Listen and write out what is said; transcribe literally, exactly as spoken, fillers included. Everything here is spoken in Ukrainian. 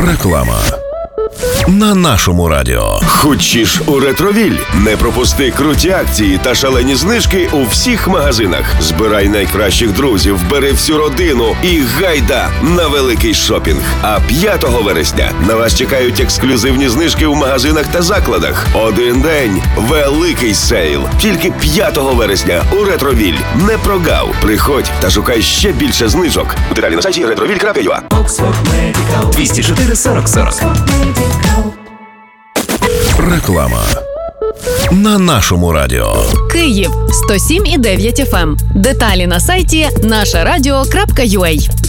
Реклама на нашому радіо. Хочеш у Ретровіль? Не пропусти круті акції та шалені знижки у всіх магазинах. Збирай найкращих друзів, бери всю родину і гайда на великий шопінг. А п'ятого вересня на вас чекають ексклюзивні знижки у магазинах та закладах. Один день – великий сейл. Тільки п'ятого вересня у Ретровіль. Не прогав. Приходь та шукай ще більше знижок. Деталі на сайті ретровіль крапка ю а. двісті чотири сорок сорок. Реклама на нашому радіо. Київ сто сім і дев'ять еф ем. Деталі на сайті наша радіо крапка ю а.